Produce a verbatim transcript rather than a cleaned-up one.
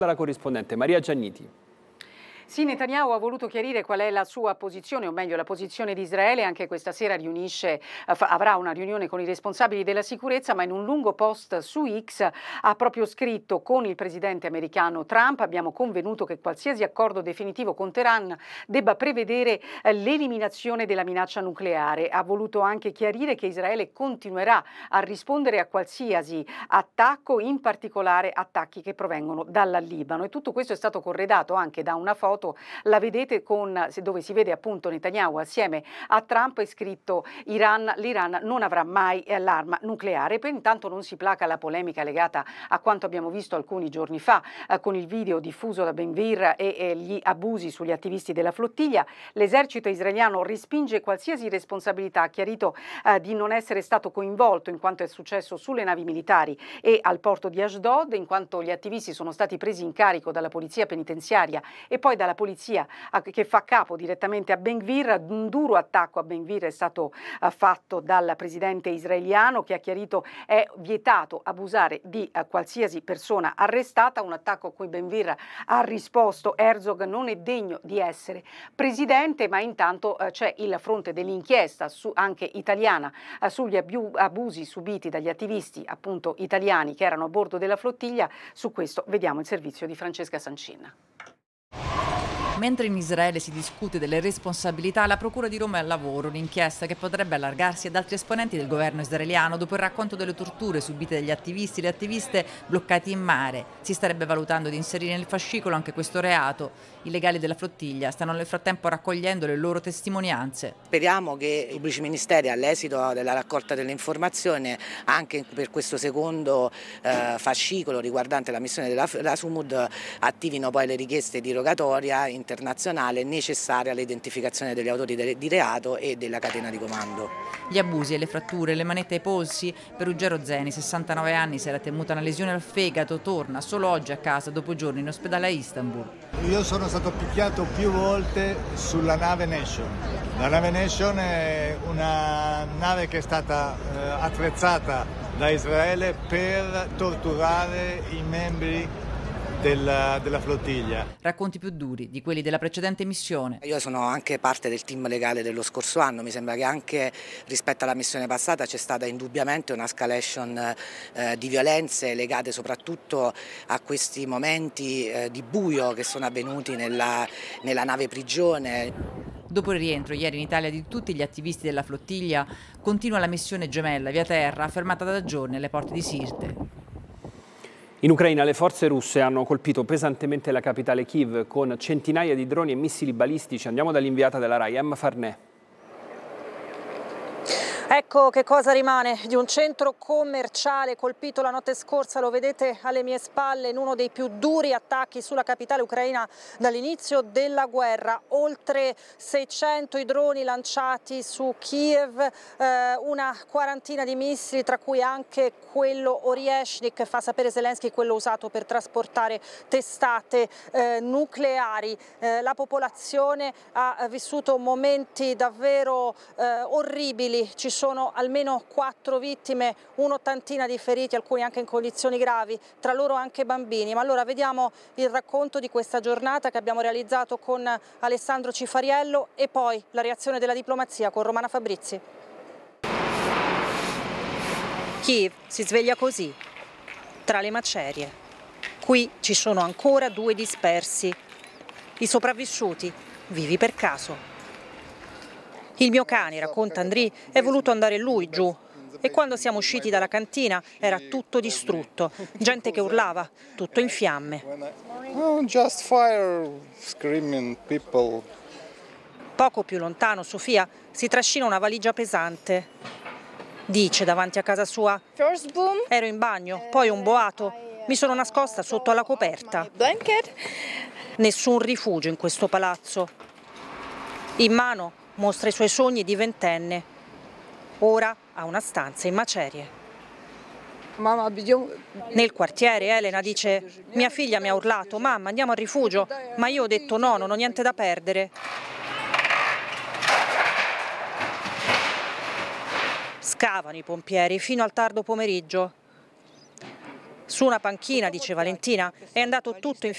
La corrispondente Maria Gianniti. Sì, Netanyahu ha voluto chiarire qual è la sua posizione, o meglio la posizione di Israele. Anche questa sera riunisce, avrà una riunione con i responsabili della sicurezza, ma in un lungo post su X ha proprio scritto: con il presidente americano Trump abbiamo convenuto che qualsiasi accordo definitivo con Teheran debba prevedere l'eliminazione della minaccia nucleare. Ha voluto anche chiarire che Israele continuerà a rispondere a qualsiasi attacco, in particolare attacchi che provengono dal Libano. E tutto questo è stato corredato anche da una foto, la vedete, con dove si vede appunto Netanyahu assieme a Trump, è scritto: Iran, l'Iran non avrà mai l'arma nucleare. Poi intanto non si placa la polemica legata a quanto abbiamo visto alcuni giorni fa eh, con il video diffuso da Ben Gvir e, e gli abusi sugli attivisti della flottiglia. L'esercito israeliano respinge qualsiasi responsabilità, ha chiarito eh, di non essere stato coinvolto in quanto è successo sulle navi militari e al porto di Ashdod, in quanto gli attivisti sono stati presi in carico dalla polizia penitenziaria e poi dalla polizia che fa capo direttamente a Ben Gvir. Un duro attacco a Ben Gvir è stato fatto dal presidente israeliano, che ha chiarito è vietato abusare di qualsiasi persona arrestata. Un attacco a cui Ben Gvir ha risposto: Herzog non è degno di essere presidente. Ma intanto c'è il fronte dell'inchiesta su, anche italiana, sugli abusi subiti dagli attivisti appunto italiani che erano a bordo della flottiglia. Su questo vediamo il servizio di Francesca Sancinna. Mentre in Israele si discute delle responsabilità, la Procura di Roma è al lavoro, un'inchiesta che potrebbe allargarsi ad altri esponenti del governo israeliano dopo il racconto delle torture subite dagli attivisti e le attiviste bloccati in mare. Si starebbe valutando di inserire nel fascicolo anche questo reato. I legali della flottiglia stanno nel frattempo raccogliendo le loro testimonianze. Speriamo che i pubblici ministeri, all'esito della raccolta dell'informazione, anche per questo secondo eh, fascicolo riguardante la missione della, della Sumud, attivino poi le richieste di rogatoria internazionale necessaria all'identificazione degli autori di reato e della catena di comando. Gli abusi e le fratture, le manette ai polsi. Per Ruggero Zeni, sessantanove anni, si era temuta una lesione al fegato, torna solo oggi a casa dopo giorni in ospedale a Istanbul. Io sono stato picchiato più volte sulla nave Nation. La nave Nation è una nave che è stata eh, attrezzata da Israele per torturare i membri Della, della flottiglia. Racconti più duri di quelli della precedente missione. Io sono anche parte del team legale dello scorso anno. Mi sembra che anche rispetto alla missione passata c'è stata indubbiamente una escalation eh, di violenze legate soprattutto a questi momenti eh, di buio che sono avvenuti nella, nella nave prigione. Dopo il rientro ieri in Italia di tutti gli attivisti della flottiglia, continua la missione gemella via terra, fermata da giorni alle porte di Sirte. In Ucraina le forze russe hanno colpito pesantemente la capitale Kiev con centinaia di droni e missili balistici. Andiamo dall'inviata della Rai, Emma Farnè. Ecco che cosa rimane di un centro commerciale colpito la notte scorsa, lo vedete alle mie spalle, in uno dei più duri attacchi sulla capitale ucraina dall'inizio della guerra. Oltre seicento i droni lanciati su Kiev, eh, una quarantina di missili, tra cui anche quello Oryeshnik, fa sapere Zelensky, quello usato per trasportare testate eh, nucleari. Eh, la popolazione ha vissuto momenti davvero eh, orribili. Ci sono almeno quattro vittime, un'ottantina di feriti, alcuni anche in condizioni gravi, tra loro anche bambini. Ma allora vediamo il racconto di questa giornata che abbiamo realizzato con Alessandro Cifariello e poi la reazione della diplomazia con Romana Fabrizi. Kiev si sveglia così, tra le macerie. Qui ci sono ancora due dispersi, i sopravvissuti, vivi per caso. Il mio cane, racconta Andrì, è voluto andare lui giù e quando siamo usciti dalla cantina era tutto distrutto, gente che urlava, tutto in fiamme. Poco più lontano Sofia si trascina una valigia pesante. Dice davanti a casa sua: ero in bagno, poi un boato, mi sono nascosta sotto alla coperta. Nessun rifugio in questo palazzo. In mano mostra i suoi sogni di ventenne. Ora ha una stanza in macerie. Nel quartiere Elena dice: mia figlia mi ha urlato, mamma andiamo al rifugio, ma io ho detto no, non ho niente da perdere. Scavano i pompieri fino al tardo pomeriggio. Su una panchina, dice Valentina, è andato tutto in